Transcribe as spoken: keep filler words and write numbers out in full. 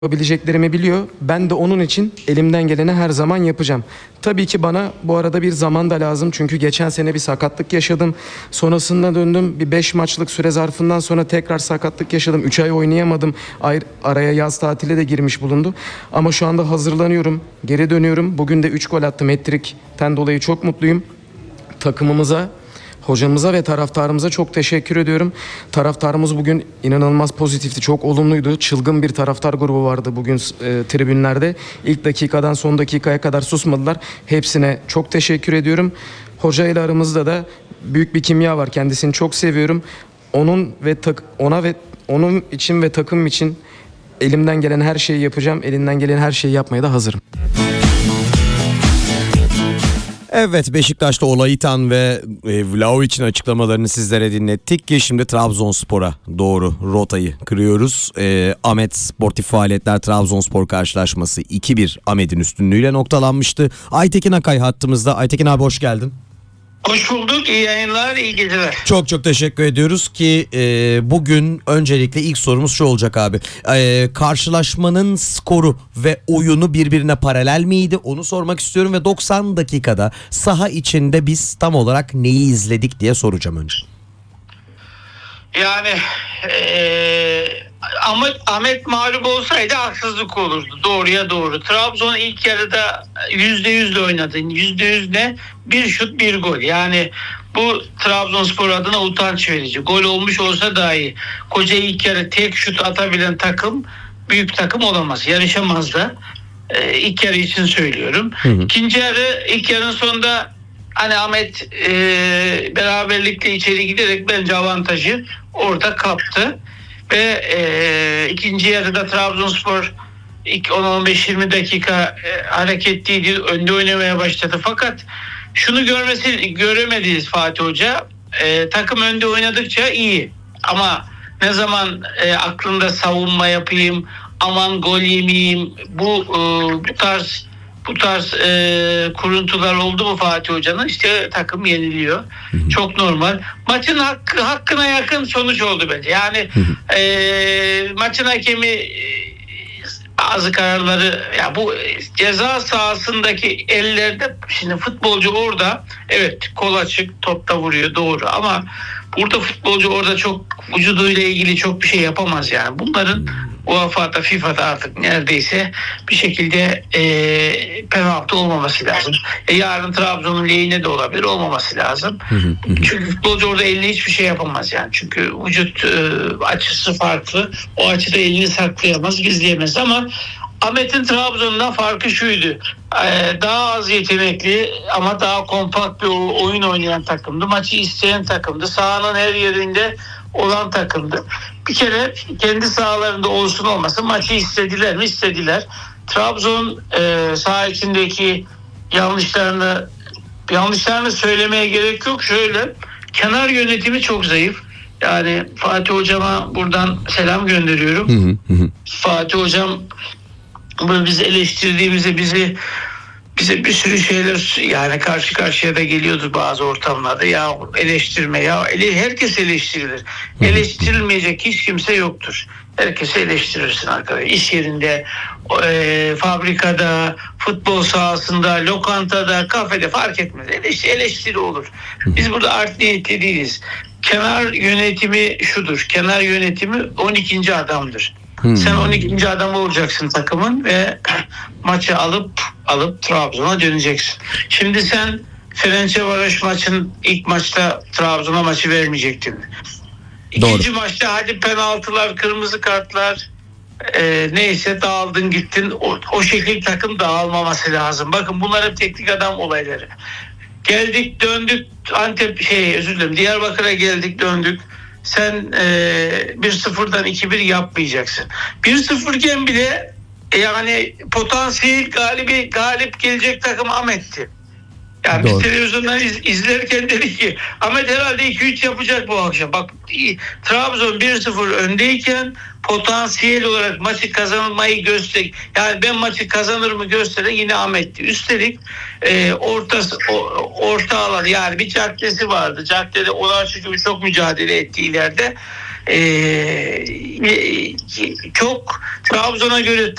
yapabileceklerimi biliyor. Ben de onun için elimden geleni her zaman yapacağım. Tabii ki bana bu arada bir zaman da lazım. Çünkü geçen sene bir sakatlık yaşadım. Sonrasında döndüm. Bir beş maçlık süre zarfından sonra tekrar sakatlık yaşadım. üç ay oynayamadım. Ay- Araya yaz tatili de girmiş bulundu. Ama şu anda hazırlanıyorum. Geri dönüyorum. Bugün de üç gol attım. Hat-trick'ten dolayı çok mutluyum. Takımımıza, hocamıza ve taraftarımıza çok teşekkür ediyorum. Taraftarımız bugün inanılmaz pozitifti, çok olumluydu. Çılgın bir taraftar grubu vardı bugün e, tribünlerde. İlk dakikadan son dakikaya kadar susmadılar. Hepsine çok teşekkür ediyorum. Hoca ile aramızda da büyük bir kimya var. Kendisini çok seviyorum. Onun ve tak, ona ve onun için ve takım için elimden gelen her şeyi yapacağım. Elinden gelen her şeyi yapmaya da hazırım. Evet, Beşiktaş'ta Olaytan ve e, Vlahovic'in açıklamalarını sizlere dinlettik ki şimdi Trabzonspor'a doğru rotayı kırıyoruz. E, Ahmet Sportif Faaliyetler Trabzonspor karşılaşması iki bir Ahmet'in üstünlüğüyle noktalanmıştı. Aytekin Akay hattımızda. Aytekin abi hoş geldin. Hoş bulduk. İyi yayınlar, iyi geceler. Çok çok teşekkür ediyoruz ki e, bugün öncelikle ilk sorumuz şu olacak abi. E, karşılaşmanın skoru ve oyunu birbirine paralel miydi? Onu sormak istiyorum ve doksan dakikada saha içinde biz tam olarak neyi izledik diye soracağım önce. Yani ee, Ahmet, Ahmet mağlup olsaydı haksızlık olurdu. Doğruya doğru. Trabzon ilk yarıda yüzde yüzle oynadı. Yüzde yüz ne? Bir şut bir gol. Yani bu Trabzonspor adına utanç verici. Gol olmuş olsa dahi koca ilk yarı tek şut atabilen takım büyük takım olamaz. Yarışamaz da. Ee, ilk yarı için söylüyorum. Hı hı. İkinci yarı, ilk yarının sonunda hani Ahmet e, beraberlikle içeri giderek bence avantajı orada kaptı. Ve e, ikinci yarıda Trabzonspor ilk on on beş yirmi dakika e, hareketliydi. Önde oynamaya başladı. Fakat şunu görmesi göremediyiz Fatih Hoca. E, takım önde oynadıkça iyi. Ama ne zaman e, aklında savunma yapayım, aman gol yemeyeyim, bu e, bu tarz bu tarz e, kuruntular oldu mu Fatih Hoca'nın, işte takım yeniliyor. Hı hı. Çok normal. Maçın hakkı, hakkına yakın sonuç oldu bence. Yani hı hı. E, maçın hakemi e, bazı kararları, ya bu ceza sahasındaki ellerde, şimdi futbolcu orada evet kol açık topta vuruyor, doğru, ama burada futbolcu orada çok vücuduyla ilgili çok bir şey yapamaz yani. Bunların UEFA'da, FIFA'da artık neredeyse bir şekilde e, penaltı olmaması lazım. E, yarın Trabzon'un lehine de olabilir, olmaması lazım. Çünkü futbolcu orada eline hiçbir şey yapamaz yani. Çünkü vücut e, açısı farklı. O açıda elini saklayamaz, gizleyemez. Ama Ahmet'in Trabzon'dan farkı şuydu. Ee, daha az yetenekli ama daha kompakt bir oyun oynayan takımdı. Maçı isteyen takımdı. Sahanın her yerinde olan takımdı. Bir kere kendi sahalarında olsun olmasın maçı istediler mi? İstediler. Trabzon e, saha içindeki yanlışlarını yanlışlarını söylemeye gerek yok. Şöyle, kenar yönetimi çok zayıf. Yani Fatih Hocama buradan selam gönderiyorum. Hı hı hı. Fatih Hocam bunu biz eleştirdiğimizde bizi bize bir sürü şeyler, yani karşı karşıya da geliyordu bazı ortamlarda. Ya eleştirme ya, ele, herkes eleştirilir. Eleştirilmeyecek hiç kimse yoktur. Herkesi eleştirirsin arkadaşlar. İş yerinde, e, fabrikada, futbol sahasında, lokantada, kafede fark etmez. Eleştiri, eleştiri olur. Biz burada art niyetli değiliz. Kenar yönetimi şudur. Kenar yönetimi on ikinci adamdır. Hmm. Sen on ikinci adam olacaksın takımın ve maçı alıp alıp Trabzon'a döneceksin. Şimdi sen Fenerbahçe maçın ilk maçta Trabzon'a maçı vermeyecektin. İkinci Doğru. maçta hadi penaltılar, kırmızı kartlar e, neyse dağıldın gittin. O, o şekilde takım dağılmaması lazım. Bakın bunlar hep teknik adam olayları. Geldik döndük Antep şey özür dilerim Diyarbakır'a geldik döndük. Sen e, bir sıfırdan iki bir yapmayacaksın. bir sıfır iken bile e, yani potansiyel galibi galip gelecek takım Ahmet'ti. Yani Doğru. biz televizyondan iz, izlerken dedik ki Ahmet herhalde iki üç yapacak bu akşam. Bak Trabzon bir sıfır öndeyken potansiyel olarak maçı kazanmayı göster. Yani ben maçı kazanır mı gösteren yine Ahmet'ti. Üstelik e, ortası, o, orta alan, yani bir caddesi vardı. Caddede onlar çünkü çok mücadele etti ileride. Ee, çok Trabzon'a göre